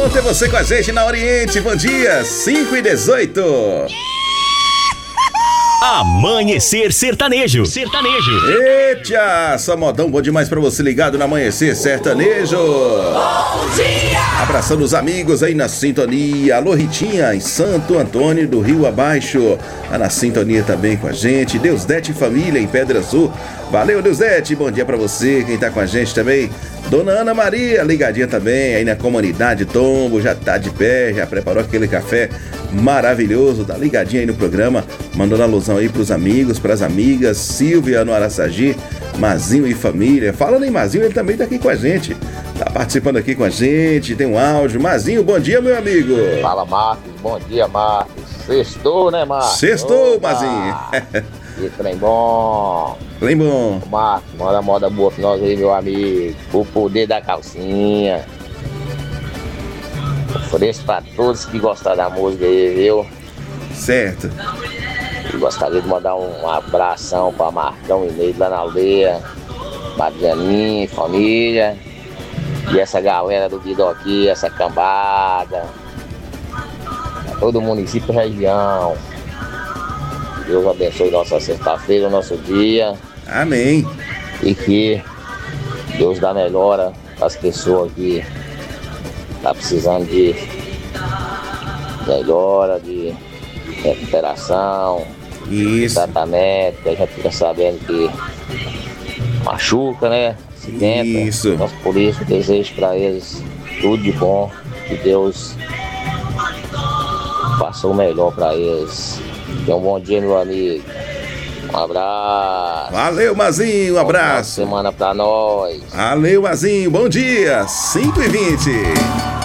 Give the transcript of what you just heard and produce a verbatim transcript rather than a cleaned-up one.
bom ter você com a gente na Oriente. Bom dia, cinco e dezoito. Amanhecer Sertanejo. Sertanejo. Eita, só modão bom demais pra você ligado no Amanhecer Sertanejo. Bom dia! Abraçando os amigos aí na sintonia. Alô, Ritinha, em Santo Antônio do Rio Abaixo. Tá na sintonia também com a gente. Deusdete Família em Pedra Azul. Valeu, Deusdete. Bom dia pra você. Quem tá com a gente também, Dona Ana Maria, ligadinha também aí na comunidade Tombo. Já tá de pé, já preparou aquele café maravilhoso. Tá ligadinha aí no programa. Mandando alusão aí pros amigos, pras amigas. Silvia no Araçagi, Mazinho e família. Falando em Mazinho, ele também tá aqui com a gente. Tá participando aqui com a gente, tem um áudio. Mazinho, bom dia, meu amigo. Fala, Marcos, bom dia, Marcos. Sextou, né, Marcos? Sextou, Mazinho. E trem bom. Trem bom. Marcos, manda moda boa pra nós aí, meu amigo. O poder da calcinha. Ofereço pra todos que gostaram da música aí, viu? Certo. Eu gostaria de mandar um abração pra Marcão e Neide lá na aldeia. Marianinha, família. E essa galera do Guidó aqui, essa cambada. Todo o município e região. Deus abençoe nossa sexta-feira, nosso dia. Amém. E que Deus dá melhora para as pessoas que tá precisando de melhora, de recuperação, isso, tratamento, que a gente fica sabendo que machuca, né? Acidenta. Isso. Então, por isso, desejo para eles tudo de bom, que Deus faça o melhor para eles. Tenha um bom dia, meu amigo. Um abraço. Valeu, Mazinho, um abraço. Boa semana pra nós. Valeu, Mazinho, bom dia, cinco e vinte.